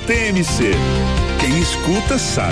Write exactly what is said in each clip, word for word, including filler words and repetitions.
T M C. Quem escuta sabe.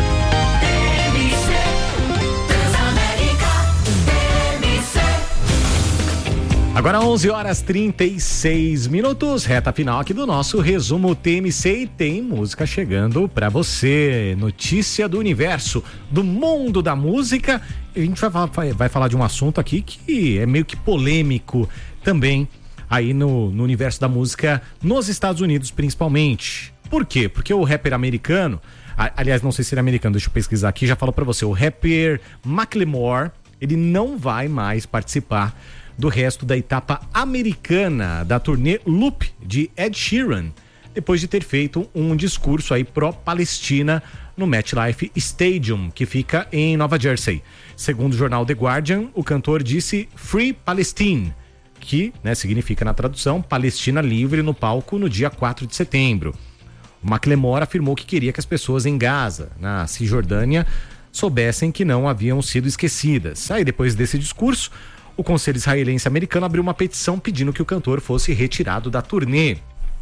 Agora onze horas e trinta e seis minutos, reta final aqui do nosso resumo T M C e tem música chegando pra você. Notícia do universo, do mundo da música. A gente vai, vai, vai falar de um assunto aqui que é meio que polêmico também aí no, no universo da música nos Estados Unidos principalmente. Por quê? Porque o rapper americano, aliás, não sei se ele é americano, deixa eu pesquisar aqui, já falo pra você, o rapper Macklemore, ele não vai mais participar do resto da etapa americana da turnê Loop de Ed Sheeran, depois de ter feito um discurso aí pró-Palestina no MetLife Stadium, que fica em Nova Jersey. Segundo o jornal The Guardian, o cantor disse Free Palestine, que, né, significa na tradução Palestina livre no palco no dia quatro de setembro. O Macklemore afirmou que queria que as pessoas em Gaza, na Cisjordânia, soubessem que não haviam sido esquecidas. Aí depois desse discurso, o Conselho Israelense Americano abriu uma petição pedindo que o cantor fosse retirado da turnê.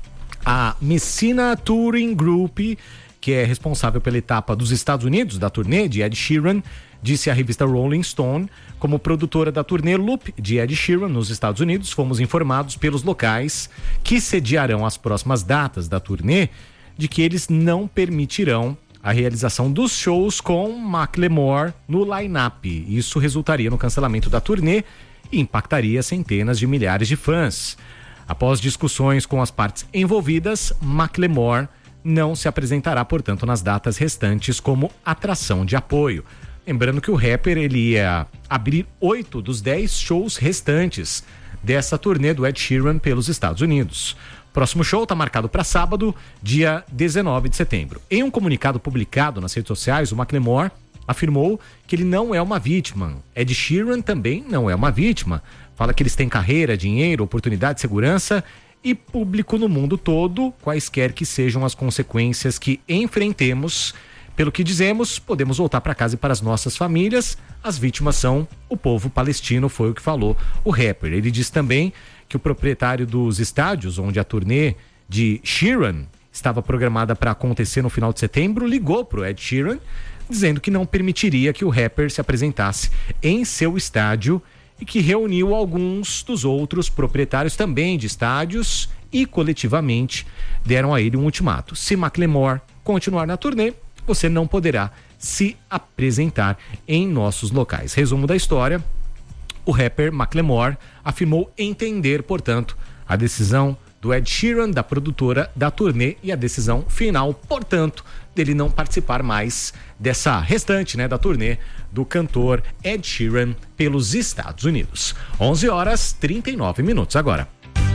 A Messina Touring Group, que é responsável pela etapa dos Estados Unidos da turnê de Ed Sheeran, disse à revista Rolling Stone, como produtora da turnê Loop de Ed Sheeran nos Estados Unidos, fomos informados pelos locais que sediarão as próximas datas da turnê de que eles não permitirão a realização dos shows com Macklemore no line-up. Isso resultaria no cancelamento da turnê e impactaria centenas de milhares de fãs. Após discussões com as partes envolvidas, Macklemore não se apresentará, portanto, nas datas restantes como atração de apoio. Lembrando que o rapper ele ia abrir oito dos dez shows restantes dessa turnê do Ed Sheeran pelos Estados Unidos. Próximo show está marcado para sábado, dia dezenove de setembro. Em um comunicado publicado nas redes sociais, o Macklemore afirmou que ele não é uma vítima. Ed Sheeran também não é uma vítima. Fala que eles têm carreira, dinheiro, oportunidade, segurança e público no mundo todo, quaisquer que sejam as consequências que enfrentemos. Pelo que dizemos, podemos voltar para casa e para as nossas famílias. As vítimas são o povo palestino, foi o que falou o rapper. Ele diz também que o proprietário dos estádios, onde a turnê de Sheeran estava programada para acontecer no final de setembro, ligou para o Ed Sheeran, dizendo que não permitiria que o rapper se apresentasse em seu estádio e que reuniu alguns dos outros proprietários também de estádios e coletivamente deram a ele um ultimato. Se Macklemore continuar na turnê, você não poderá se apresentar em nossos locais. Resumo da história: o rapper Macklemore afirmou entender, portanto, a decisão do Ed Sheeran, da produtora da turnê, e a decisão final, portanto, dele não participar mais dessa restante, né, da turnê do cantor Ed Sheeran pelos Estados Unidos. onze horas e trinta e nove minutos agora.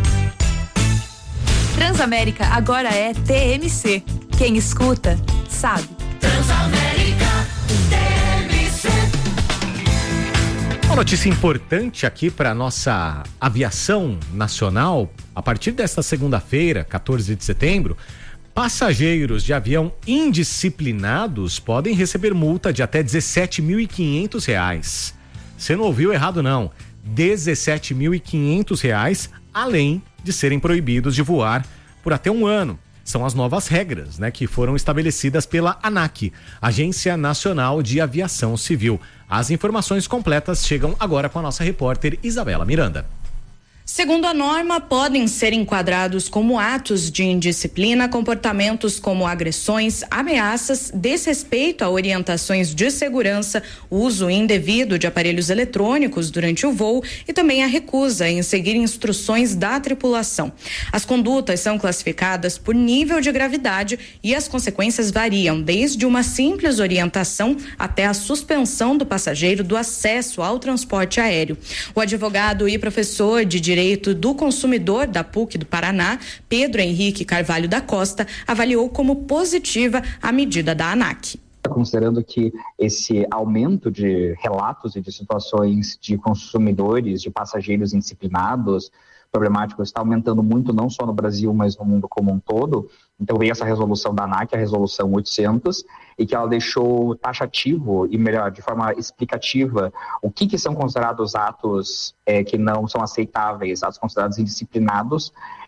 Transamérica agora é T M C. Quem escuta, sabe. Transamérica T M C. Uma notícia importante aqui para nossa aviação nacional. A partir desta segunda-feira, quatorze de setembro, passageiros de avião indisciplinados podem receber multa de até dezessete mil e quinhentos reais. Você não ouviu errado, não. dezessete mil e quinhentos reais, além de serem proibidos de voar por até um ano. São as novas regras, né, que foram estabelecidas pela ANAC, Agência Nacional de Aviação Civil. As informações completas chegam agora com a nossa repórter Isabela Miranda. Segundo a norma, podem ser enquadrados como atos de indisciplina comportamentos como agressões, ameaças, desrespeito a orientações de segurança, uso indevido de aparelhos eletrônicos durante o voo e também a recusa em seguir instruções da tripulação. As condutas são classificadas por nível de gravidade e as consequências variam desde uma simples orientação até a suspensão do passageiro do acesso ao transporte aéreo. O advogado e professor de Direito do Consumidor da P U C do Paraná, Pedro Henrique Carvalho da Costa, avaliou como positiva a medida da ANAC. Considerando que esse aumento de relatos e de situações de consumidores, de passageiros indisciplinados, problemáticos, está aumentando muito, não só no Brasil, mas no mundo como um todo. Então veio essa resolução da ANAC, a resolução oitocentos, e que ela deixou taxativo e, melhor, de forma explicativa, o que, que são considerados atos é, que não são aceitáveis, atos considerados indisciplinados,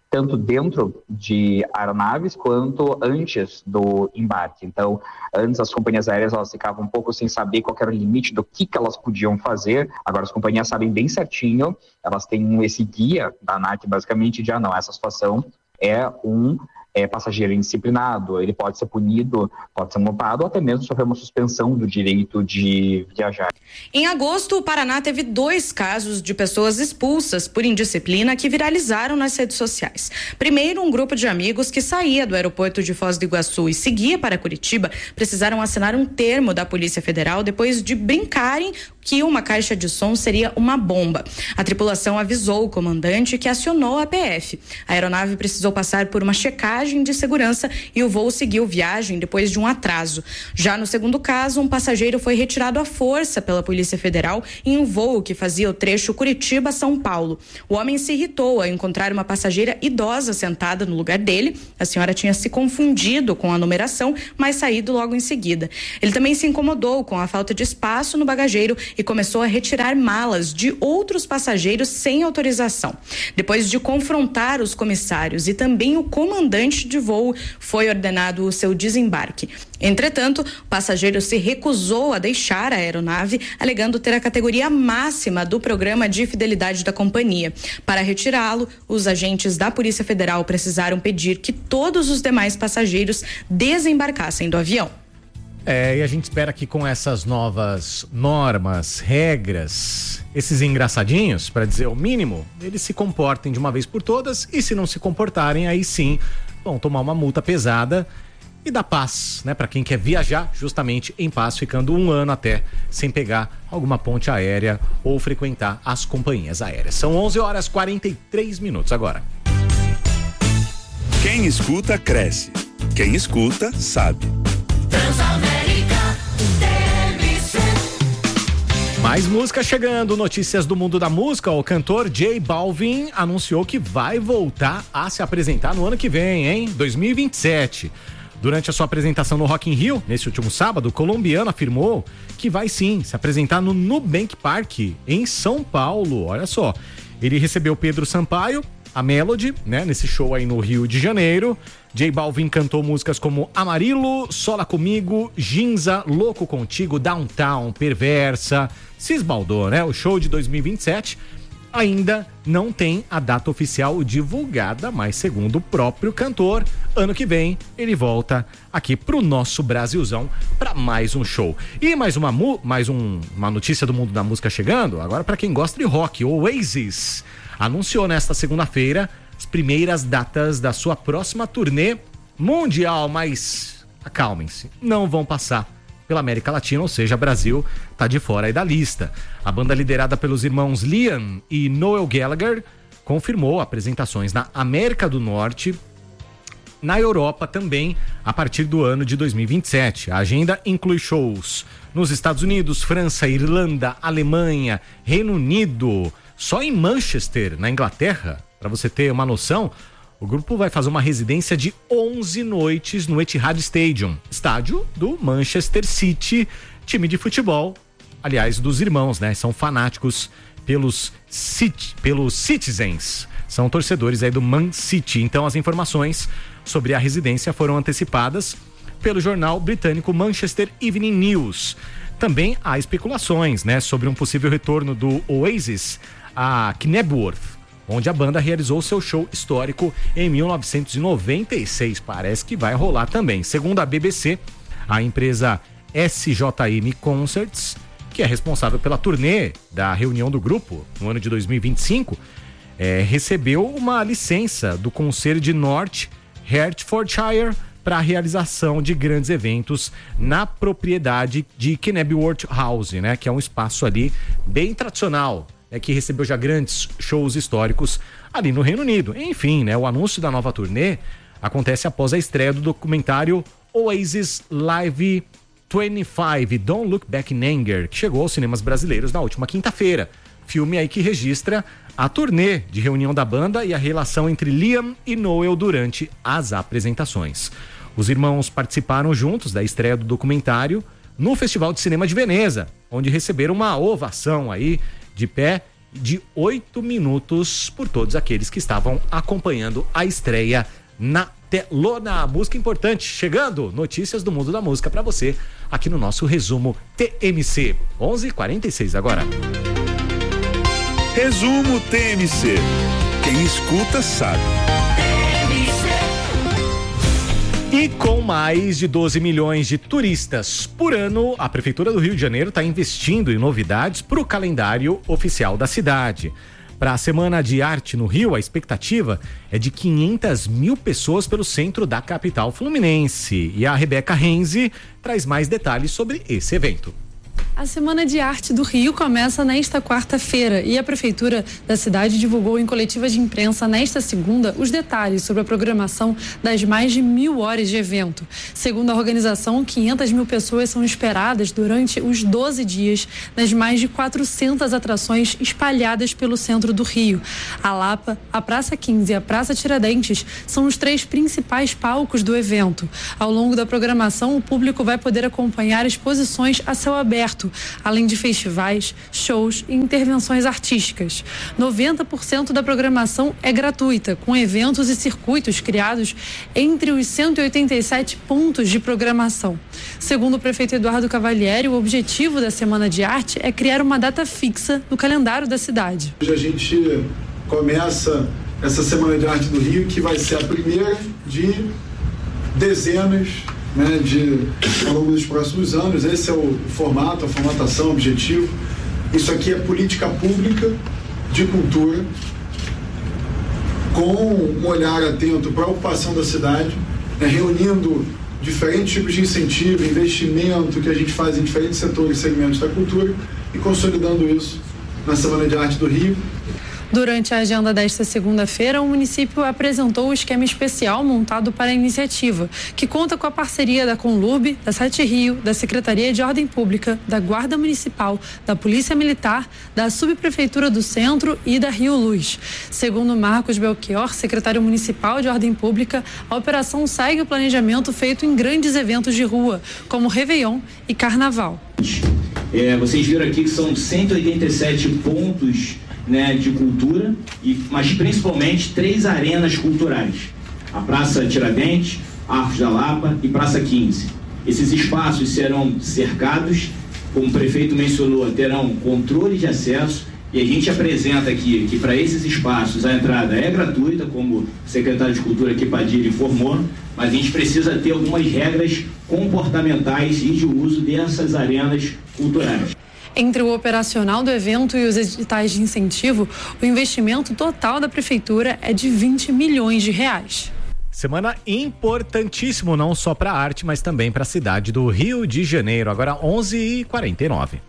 tanto dentro de aeronaves quanto antes do embarque. Então, antes as companhias aéreas elas ficavam um pouco sem saber qual era o limite do que, que elas podiam fazer. Agora as companhias sabem bem certinho, elas têm esse guia da ANAC basicamente de, ah não, essa situação é um é, passageiro indisciplinado, ele pode ser punido, pode ser multado ou até mesmo sofrer uma suspensão do direito de viajar. Em agosto, o Paraná teve dois casos de pessoas expulsas por indisciplina que viralizaram nas redes sociais. Primeiro, um grupo de amigos que saía do aeroporto de Foz do Iguaçu e seguia para Curitiba precisaram assinar um termo da Polícia Federal depois de brincarem que uma caixa de som seria uma bomba. A tripulação avisou o comandante que acionou a P F. A aeronave precisou passar por uma checagem de segurança e o voo seguiu viagem depois de um atraso. Já no segundo caso, um passageiro foi retirado à força pela Polícia Federal em um voo que fazia o trecho Curitiba-São Paulo. O homem se irritou ao encontrar uma passageira idosa sentada no lugar dele. A senhora tinha se confundido com a numeração, mas saído logo em seguida. Ele também se incomodou com a falta de espaço no bagageiro e começou a retirar malas de outros passageiros sem autorização. Depois de confrontar os comissários e também o comandante de voo, foi ordenado o seu desembarque. Entretanto, o passageiro se recusou a deixar a aeronave, alegando ter a categoria máxima do programa de fidelidade da companhia. Para retirá-lo, os agentes da Polícia Federal precisaram pedir que todos os demais passageiros desembarcassem do avião. É, e a gente espera que com essas novas normas, regras, esses engraçadinhos, para dizer o mínimo, eles se comportem de uma vez por todas e se não se comportarem, aí sim vão tomar uma multa pesada e dar paz, né, para quem quer viajar justamente em paz, ficando um ano até sem pegar alguma ponte aérea ou frequentar as companhias aéreas. São onze horas e quarenta e três minutos agora. Quem escuta, cresce. Quem escuta, sabe. Transamérica T M C. Mais música chegando, notícias do mundo da música. O cantor J Balvin anunciou que vai voltar a se apresentar no ano que vem, hein? dois mil e vinte e sete. Durante a sua apresentação no Rock in Rio, nesse último sábado, o colombiano afirmou que vai sim se apresentar no Nubank Park, em São Paulo. Olha só, ele recebeu Pedro Sampaio, a Melody, né, nesse show aí no Rio de Janeiro. J Balvin cantou músicas como Amarilo, Sola Comigo, Ginza, Louco Contigo, Downtown, Perversa, se esbaldou, né? O show de dois mil e vinte e sete ainda não tem a data oficial divulgada, mas segundo o próprio cantor, ano que vem ele volta aqui pro nosso Brasilzão para mais um show. E mais uma mais um, uma notícia do mundo da música chegando, agora para quem gosta de rock, o Oasis anunciou nesta segunda-feira as primeiras datas da sua próxima turnê mundial, mas acalmem-se, não vão passar pela América Latina, ou seja, Brasil tá de fora aí da lista. A banda liderada pelos irmãos Liam e Noel Gallagher confirmou apresentações na América do Norte, na Europa também, a partir do ano de dois mil e vinte e sete. A agenda inclui shows nos Estados Unidos, França, Irlanda, Alemanha, Reino Unido. Só em Manchester, na Inglaterra, para você ter uma noção, o grupo vai fazer uma residência de onze noites no Etihad Stadium, estádio do Manchester City, time de futebol, aliás, dos irmãos, né? São fanáticos pelos, City, pelos Citizens, são torcedores aí do Man City. Então as informações sobre a residência foram antecipadas pelo jornal britânico Manchester Evening News. Também há especulações, né, sobre um possível retorno do Oasis a Knebworth, onde a banda realizou seu show histórico em mil novecentos e noventa e seis. Parece que vai rolar também. Segundo a B B C, a empresa S J M Concerts, que é responsável pela turnê da reunião do grupo no ano de dois mil e vinte e cinco, é, recebeu uma licença do Conselho de North Hertfordshire para a realização de grandes eventos na propriedade de Knebworth House, né, que é um espaço ali bem tradicional, é que recebeu já grandes shows históricos ali no Reino Unido. Enfim, né, o anúncio da nova turnê acontece após a estreia do documentário Oasis Live vinte e cinco, Don't Look Back in Anger, que chegou aos cinemas brasileiros na última quinta-feira. Filme aí que registra a turnê de reunião da banda e a relação entre Liam e Noel durante as apresentações. Os irmãos participaram juntos da estreia do documentário no Festival de Cinema de Veneza, onde receberam uma ovação aí de pé de oito minutos por todos aqueles que estavam acompanhando a estreia na telona. Música importante chegando, notícias do mundo da música para você aqui no nosso resumo T M C. onze e quarenta e seis agora. Resumo T M C. Quem escuta sabe. E com mais de doze milhões de turistas por ano, a Prefeitura do Rio de Janeiro está investindo em novidades para o calendário oficial da cidade. Para a Semana de Arte no Rio, a expectativa é de quinhentas mil pessoas pelo centro da capital fluminense. E a Rebeca Renzi traz mais detalhes sobre esse evento. A Semana de Arte do Rio começa nesta quarta-feira e a Prefeitura da cidade divulgou em coletiva de imprensa nesta segunda os detalhes sobre a programação das mais de mil horas de evento. Segundo a organização, quinhentas mil pessoas são esperadas durante os doze dias nas mais de quatrocentas atrações espalhadas pelo centro do Rio. A Lapa, a Praça quinze e a Praça Tiradentes são os três principais palcos do evento. Ao longo da programação, o público vai poder acompanhar exposições a céu aberto, além de festivais, shows e intervenções artísticas. noventa por cento da programação é gratuita, com eventos e circuitos criados entre os cento e oitenta e sete pontos de programação. Segundo o prefeito Eduardo Cavalieri, o objetivo da Semana de Arte é criar uma data fixa no calendário da cidade. Hoje a gente começa essa Semana de Arte do Rio, que vai ser a primeira de dezenas, né, de, ao longo dos próximos anos. Esse é o formato, a formatação, o objetivo. Isso aqui é política pública de cultura, com um olhar atento para a ocupação da cidade, né, reunindo diferentes tipos de incentivo, investimento que a gente faz em diferentes setores e segmentos da cultura e consolidando isso na Semana de Arte do Rio. Durante a agenda desta segunda-feira, o município apresentou o esquema especial montado para a iniciativa, que conta com a parceria da Conlurb, da Sete Rio, da Secretaria de Ordem Pública, da Guarda Municipal, da Polícia Militar, da Subprefeitura do Centro e da Rio Luz. Segundo Marcos Belchior, secretário municipal de Ordem Pública, a operação segue o planejamento feito em grandes eventos de rua, como Réveillon e Carnaval. É, vocês viram aqui que são cento e oitenta e sete pontos, né, de cultura, e, mas principalmente três arenas culturais: a Praça Tiradentes, Arcos da Lapa e Praça quinze. Esses espaços serão cercados, como o prefeito mencionou, terão controle de acesso, e a gente apresenta aqui que para esses espaços a entrada é gratuita, como o secretário de Cultura aqui, Padilha, informou, mas a gente precisa ter algumas regras comportamentais e de uso dessas arenas culturais. Entre o operacional do evento e os editais de incentivo, o investimento total da Prefeitura é de vinte milhões de reais. Semana importantíssimo, não só para a arte, mas também para a cidade do Rio de Janeiro. Agora onze e quarenta e nove.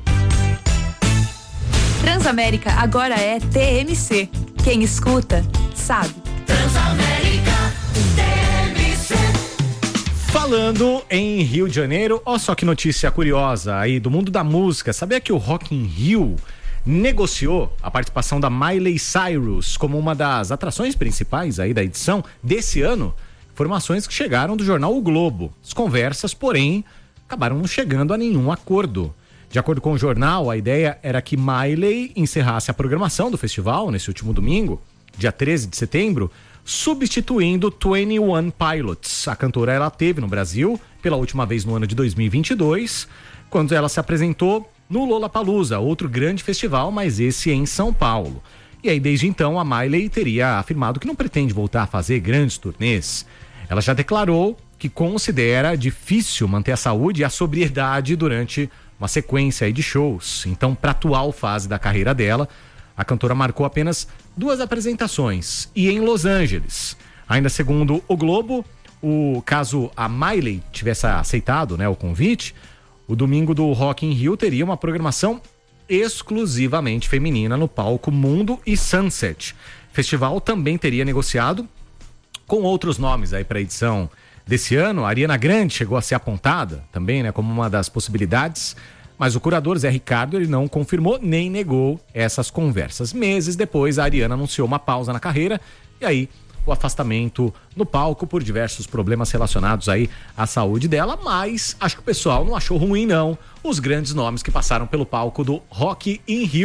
Transamérica agora é T M C. Quem escuta, sabe. Transamérica T M C. Falando em Rio de Janeiro, olha só que notícia curiosa aí do mundo da música. Sabia que o Rock in Rio negociou a participação da Miley Cyrus como uma das atrações principais aí da edição desse ano? Informações que chegaram do jornal O Globo. As conversas, porém, acabaram não chegando a nenhum acordo. De acordo com o jornal, a ideia era que Miley encerrasse a programação do festival nesse último domingo, dia treze de setembro, substituindo vinte e um Pilots. A cantora ela teve no Brasil pela última vez no ano de dois mil e vinte e dois, quando ela se apresentou no Lollapalooza, outro grande festival, mas esse em São Paulo. E aí desde então a Miley teria afirmado que não pretende voltar a fazer grandes turnês. Ela já declarou que considera difícil manter a saúde e a sobriedade durante uma sequência aí de shows. Então, para a atual fase da carreira dela, a cantora marcou apenas duas apresentações, e em Los Angeles. Ainda segundo o Globo, o caso a Miley tivesse aceitado, né, o convite, o domingo do Rock in Rio teria uma programação exclusivamente feminina no palco Mundo e Sunset. O festival também teria negociado com outros nomes aí para a edição desse ano. A Ariana Grande chegou a ser apontada também, né, como uma das possibilidades, mas o curador Zé Ricardo ele não confirmou nem negou essas conversas. Meses depois, a Ariana anunciou uma pausa na carreira e aí o afastamento no palco por diversos problemas relacionados aí à saúde dela, mas acho que o pessoal não achou ruim não, os grandes nomes que passaram pelo palco do Rock in Rio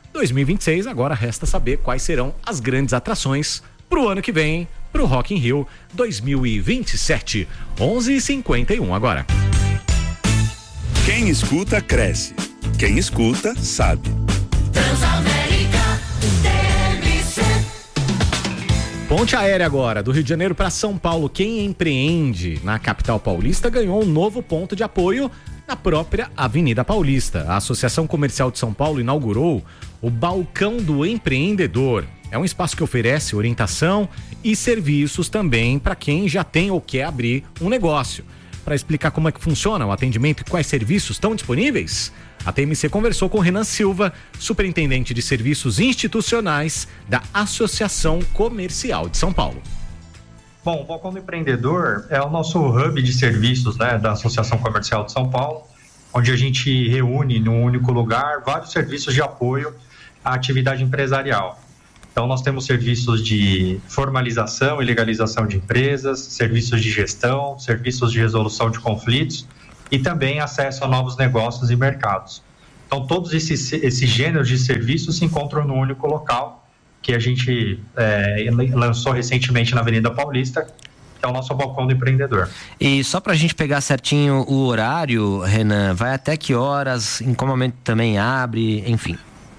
dois mil e vinte e seis, agora resta saber quais serão as grandes atrações pro ano que vem, pro Rock in Rio dois mil e vinte e sete. onze e cinquenta e um agora. Quem escuta, cresce. Quem escuta, sabe. Transamérica T M C. Ponte aérea agora, do Rio de Janeiro para São Paulo. Quem empreende na capital paulista ganhou um novo ponto de apoio na própria Avenida Paulista. A Associação Comercial de São Paulo inaugurou o Balcão do Empreendedor. É um espaço que oferece orientação e serviços também para quem já tem ou quer abrir um negócio. Para explicar como é que funciona o atendimento e quais serviços estão disponíveis, a T M C conversou com Renan Silva, superintendente de serviços institucionais da Associação Comercial de São Paulo. Bom, o Balcão do Empreendedor é o nosso hub de serviços, né, da Associação Comercial de São Paulo, onde a gente reúne num único lugar vários serviços de apoio à atividade empresarial. Então, nós temos serviços de formalização e legalização de empresas, serviços de gestão, serviços de resolução de conflitos e também acesso a novos negócios e mercados. Então, todos esses, esses gêneros de serviços se encontram num único local, que a gente é, lançou recentemente na Avenida Paulista, que é o nosso Balcão do Empreendedor. E só para a gente pegar certinho o horário, Renan, vai até que horas, em qual momento também abre, enfim...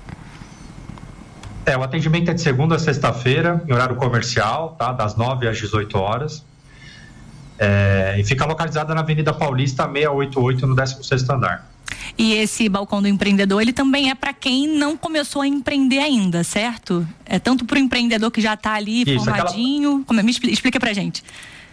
É, o atendimento é de segunda a sexta-feira, em horário comercial, tá? Das nove às dezoito horas. É, e fica localizada na Avenida Paulista, seiscentos e oitenta e oito, no décimo sexto andar. E esse Balcão do Empreendedor, ele também é para quem não começou a empreender ainda, certo? É tanto para o empreendedor que já está ali Isso, formadinho. Aquela... Como é? Me explica pra gente.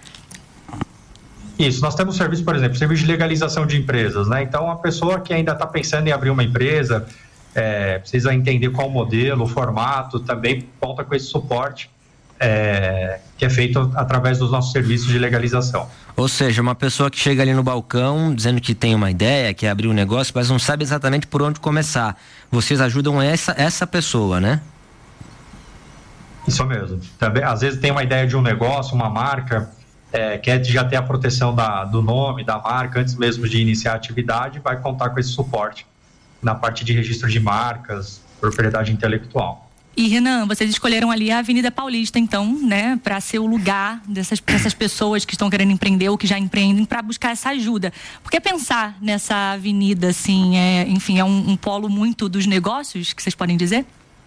Isso, nós temos serviço, por exemplo, serviço de legalização de empresas, né? Então, a pessoa que ainda está pensando em abrir uma empresa... É, precisa entender qual o modelo, o formato, também conta com esse suporte é, que é feito através dos nossos serviços de legalização. Ou seja, uma pessoa que chega ali no balcão dizendo que tem uma ideia, quer abrir um negócio, mas não sabe exatamente por onde começar. Vocês ajudam essa, essa pessoa, né? Isso mesmo. Também, às vezes tem uma ideia de um negócio, uma marca, é, quer já ter a proteção da, do nome, da marca, antes mesmo de iniciar a atividade, vai contar com esse suporte na parte de registro de marcas, propriedade intelectual. E, Renan, vocês escolheram ali a Avenida Paulista, então, né, para ser o lugar dessas, dessas pessoas que estão querendo empreender ou que já empreendem, para buscar essa ajuda. Por que pensar nessa avenida, assim, é, enfim, é um, um polo muito dos negócios, que vocês podem dizer?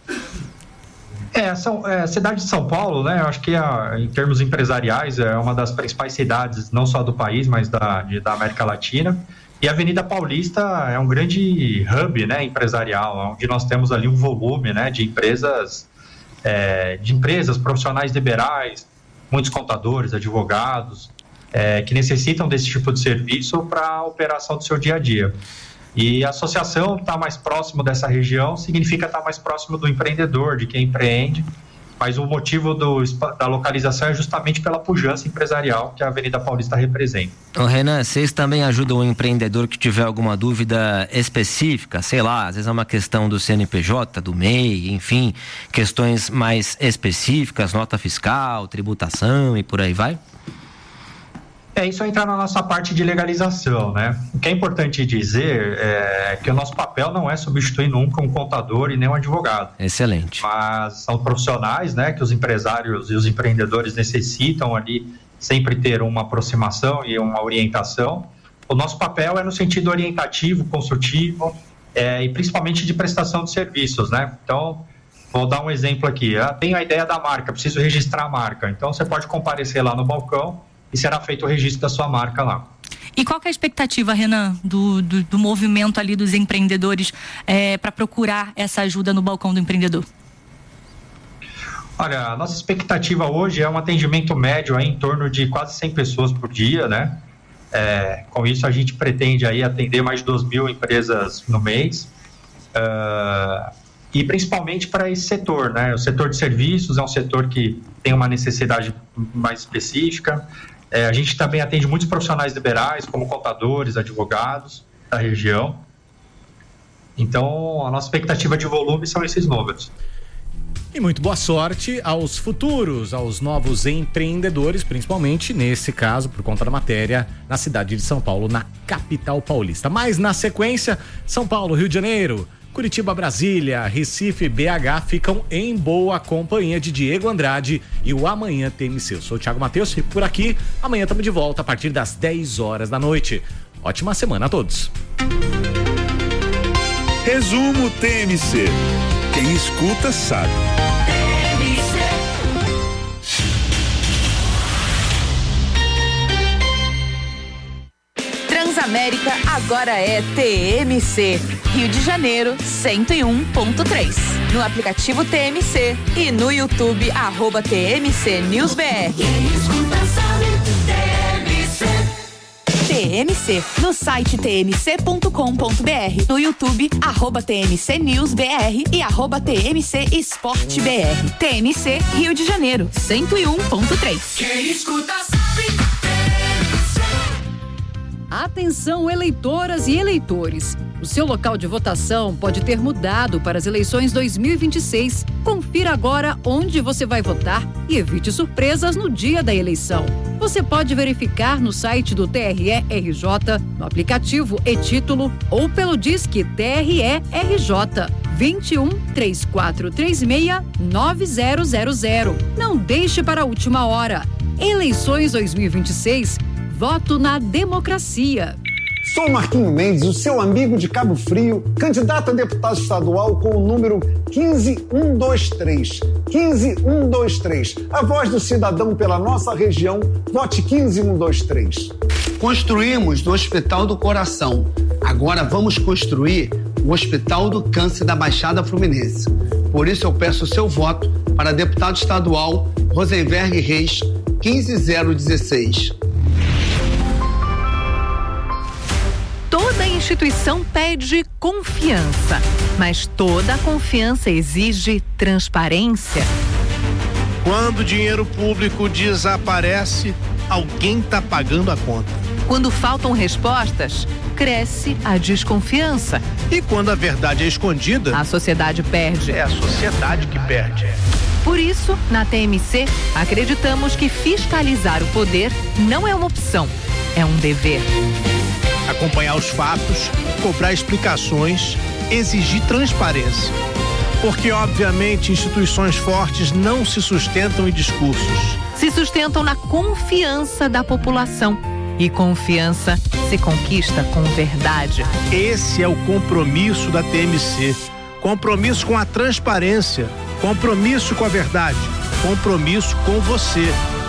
É, são, é, a cidade de São Paulo, né, eu acho que é, em termos empresariais é uma das principais cidades, não só do país, mas da, de, da América Latina. E a Avenida Paulista é um grande hub, né, empresarial, onde nós temos ali um volume, né, de empresas, é, de empresas profissionais liberais, muitos contadores, advogados, é, que necessitam desse tipo de serviço para a operação do seu dia a dia. E a associação estar mais próximo dessa região significa estar mais próximo do empreendedor, de quem empreende, mas o motivo do, da localização é justamente pela pujança empresarial que a Avenida Paulista representa. Ô Renan, vocês também ajudam o empreendedor que tiver alguma dúvida específica, sei lá, às vezes é uma questão do C N P J, do M E I, enfim, questões mais específicas, nota fiscal, tributação e por aí vai? É, isso entra na nossa parte de legalização, né? O que é importante dizer é que o nosso papel não é substituir nunca um contador e nem um advogado. Excelente. Mas são profissionais, né, que os empresários e os empreendedores necessitam ali sempre ter uma aproximação e uma orientação. O nosso papel é no sentido orientativo, consultivo é, e principalmente de prestação de serviços, né? Então, vou dar um exemplo aqui. Eu tenho a ideia da marca, preciso registrar a marca. Então, você pode comparecer lá no balcão e será feito o registro da sua marca lá. E qual que é a expectativa, Renan, do, do, do movimento ali dos empreendedores é, para procurar essa ajuda no Balcão do Empreendedor? Olha, a nossa expectativa hoje é um atendimento médio aí em torno de quase cem pessoas por dia, né? É, com isso a gente pretende aí atender mais de duas mil empresas no mês. Uh, e principalmente para esse setor, né? O setor de serviços é um setor que tem uma necessidade mais específica. É, a gente também atende muitos profissionais liberais, como contadores, advogados da região. Então, a nossa expectativa de volume são esses números. E muito boa sorte aos futuros, aos novos empreendedores, principalmente nesse caso, por conta da matéria, na cidade de São Paulo, na capital paulista. Mas na sequência, São Paulo, Rio de Janeiro, Curitiba, Brasília, Recife, B H ficam em boa companhia de Diego Andrade e o Amanhã T M C. Eu sou o Thiago Matheus e por aqui, amanhã estamos de volta a partir das dez horas da noite. Ótima semana a todos. Resumo T M C. Quem escuta sabe. Transamérica agora é T M C. Rio de Janeiro, cento e um ponto três. No aplicativo T M C e no YouTube, arroba T M C News B R. T M C, no site t m c ponto com ponto b r, no YouTube, arroba T M C News B R e arroba T M C Esporte B R. T M C Rio de Janeiro, cento e um ponto três. Quem escuta sabe. Atenção, eleitoras e eleitores. O seu local de votação pode ter mudado para as eleições dois mil e vinte e seis. Confira agora onde você vai votar e evite surpresas no dia da eleição. Você pode verificar no site do T R E R J, no aplicativo e-Título ou pelo Disque T R E R J vinte e um, três quatro três seis, nove zero zero zero. Não deixe para a última hora. Eleições dois mil e vinte e seis. Voto na democracia. Sou Marquinho Mendes, o seu amigo de Cabo Frio, candidato a deputado estadual com o número quinze mil cento e vinte e três. quinze mil cento e vinte e três. A voz do cidadão pela nossa região, vote quinze mil cento e vinte e três. Construímos o Hospital do Coração. Agora vamos construir o Hospital do Câncer da Baixada Fluminense. Por isso eu peço o seu voto para deputado estadual Rosenberg Reis, quinze mil e dezesseis. Toda instituição pede confiança, mas toda confiança exige transparência. Quando o dinheiro público desaparece, alguém está pagando a conta. Quando faltam respostas, cresce a desconfiança. E quando a verdade é escondida, a sociedade perde. É a sociedade que perde. Por isso, na T M C, acreditamos que fiscalizar o poder não é uma opção, é um dever. Acompanhar os fatos, cobrar explicações, exigir transparência. Porque, obviamente, instituições fortes não se sustentam em discursos. Se sustentam na confiança da população. E confiança se conquista com verdade. Esse é o compromisso da T M C. Compromisso com a transparência. Compromisso com a verdade. Compromisso com você.